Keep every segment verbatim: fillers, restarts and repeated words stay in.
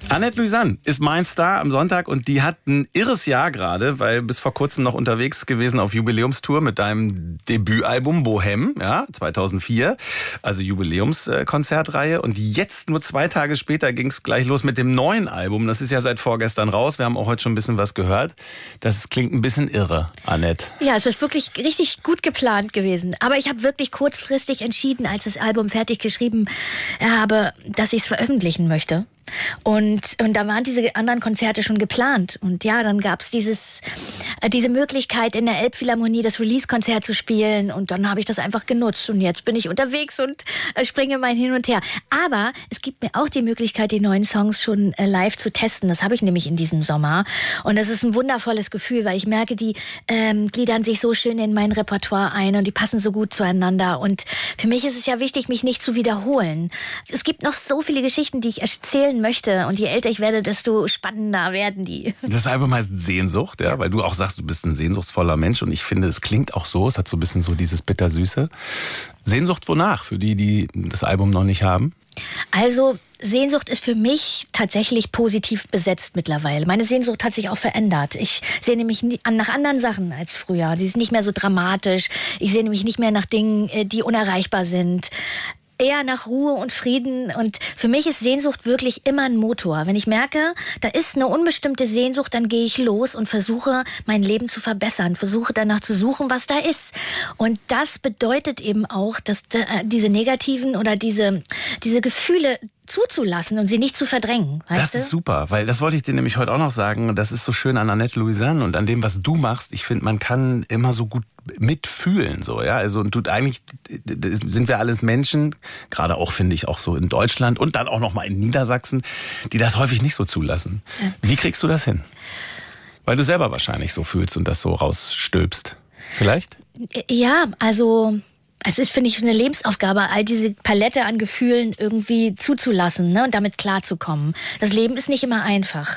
Annette Louisanne ist mein Star am Sonntag und die hat ein irres Jahr gerade, weil bis vor kurzem noch unterwegs gewesen auf Jubiläumstour mit deinem Debütalbum Bohem, ja, zweitausendvier, also Jubiläumskonzertreihe. Und jetzt, nur zwei Tage später, ging es gleich los mit dem neuen Album. Das ist ja seit vorgestern raus. Wir haben auch heute schon ein bisschen was gehört. Das klingt ein bisschen irre, Annette. Ja, es ist wirklich richtig gut geplant gewesen. Aber ich habe wirklich kurzfristig entschieden, als das Album fertig geschrieben habe, dass ich es veröffentlichen möchte. Und, und da waren diese anderen Konzerte schon geplant. Und ja, dann gab es dieses, äh, diese Möglichkeit, in der Elbphilharmonie das Release-Konzert zu spielen. Und dann habe ich das einfach genutzt. Und jetzt bin ich unterwegs und äh, springe mein hin und her. Aber es gibt mir auch die Möglichkeit, die neuen Songs schon äh, live zu testen. Das habe ich nämlich in diesem Sommer. Und das ist ein wundervolles Gefühl, weil ich merke, die ähm, gliedern sich so schön in mein Repertoire ein und die passen so gut zueinander. Und für mich ist es ja wichtig, mich nicht zu wiederholen. Es gibt noch so viele Geschichten, die ich erzählen möchte. Und je älter ich werde, desto spannender werden die. Das Album heißt Sehnsucht, ja, weil du auch sagst, du bist ein sehnsuchtsvoller Mensch. Und ich finde, es klingt auch so. Es hat so ein bisschen so dieses Bittersüße. Sehnsucht wonach? Für die, die das Album noch nicht haben? Also Sehnsucht ist für mich tatsächlich positiv besetzt mittlerweile. Meine Sehnsucht hat sich auch verändert. Ich sehne mich nach anderen Sachen als früher. Sie ist nicht mehr so dramatisch. Ich sehne mich nicht mehr nach Dingen, die unerreichbar sind. Eher nach Ruhe und Frieden. Und für mich ist Sehnsucht wirklich immer ein Motor. Wenn ich merke, da ist eine unbestimmte Sehnsucht, dann gehe ich los und versuche, mein Leben zu verbessern. Versuche danach zu suchen, was da ist. Und das bedeutet eben auch, dass diese negativen oder diese, diese Gefühle zuzulassen und sie nicht zu verdrängen. Weißt das du? ist super, weil das wollte ich dir nämlich heute auch noch sagen. Das ist so schön an Annette Louisanne und an dem, was du machst. Ich finde, man kann immer so gut mitfühlen, so, ja. Also, und du, eigentlich sind wir alles Menschen, gerade auch, finde ich, auch so in Deutschland und dann auch noch mal in Niedersachsen, die das häufig nicht so zulassen. Ja. Wie kriegst du das hin? Weil du selber wahrscheinlich so fühlst und das so rausstülpst. Vielleicht? Ja, also es ist, finde ich, eine Lebensaufgabe, all diese Palette an Gefühlen irgendwie zuzulassen, ne, und damit klarzukommen. Das Leben ist nicht immer einfach.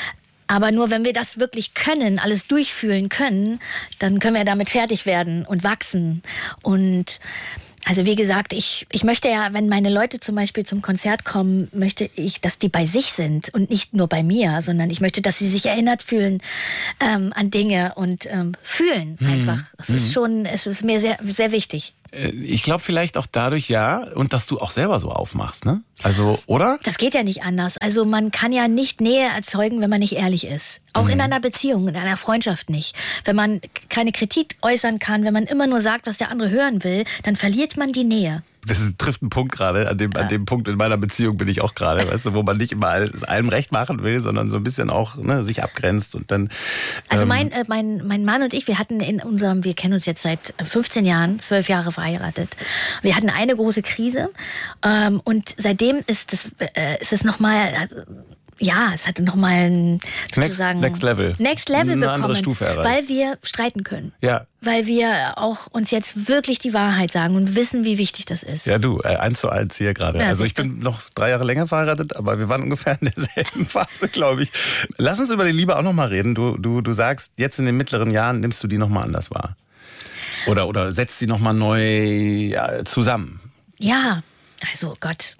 Aber nur wenn wir das wirklich können, alles durchfühlen können, dann können wir damit fertig werden und wachsen. Und also wie gesagt, ich, ich möchte ja, wenn meine Leute zum Beispiel zum Konzert kommen, möchte ich, dass die bei sich sind und nicht nur bei mir, sondern ich möchte, dass sie sich erinnert fühlen ähm, an Dinge und ähm, fühlen einfach. Es mhm. ist schon, es ist mir sehr, sehr wichtig. Ich glaube vielleicht auch dadurch, ja, und dass du auch selber so aufmachst, ne? Also, oder? Das geht ja nicht anders. Also man kann ja nicht Nähe erzeugen, wenn man nicht ehrlich ist. Auch mhm. in einer Beziehung, in einer Freundschaft nicht. Wenn man keine Kritik äußern kann, wenn man immer nur sagt, was der andere hören will, dann verliert man die Nähe. Das ist, trifft einen Punkt gerade, an dem, an dem Punkt in meiner Beziehung bin ich auch gerade, weißt du, wo man nicht immer alles allem recht machen will, sondern so ein bisschen auch, ne, sich abgrenzt und dann... Ähm also mein, äh, mein, mein Mann und ich, wir hatten in unserem, wir kennen uns jetzt seit fünfzehn Jahren, zwölf Jahre verheiratet. Wir hatten eine große Krise ähm, und seitdem ist es äh, ist es nochmal... Also, ja, es hatte nochmal ein sozusagen Next, next Level. Next Level eine bekommen, andere Stufe erreicht. Weil wir streiten können. Ja. Weil wir auch uns jetzt wirklich die Wahrheit sagen und wissen, wie wichtig das ist. Ja, du, äh, eins zu eins hier gerade. Ja, also ich bin noch drei Jahre länger verheiratet, aber wir waren ungefähr in derselben Phase, glaube ich. Lass uns über die Liebe auch nochmal reden. Du, du, du sagst, jetzt in den mittleren Jahren nimmst du die nochmal anders wahr. Oder, oder setzt sie nochmal neu ja, zusammen. Ja, also Gott...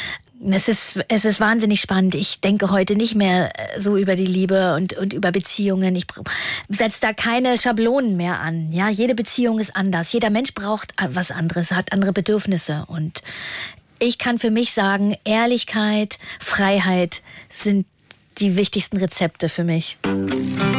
Es ist, es ist wahnsinnig spannend. Ich denke heute nicht mehr so über die Liebe und, und über Beziehungen. Ich setze da keine Schablonen mehr an. Ja, jede Beziehung ist anders. Jeder Mensch braucht was anderes, hat andere Bedürfnisse. Und ich kann für mich sagen, Ehrlichkeit, Freiheit sind die wichtigsten Rezepte für mich.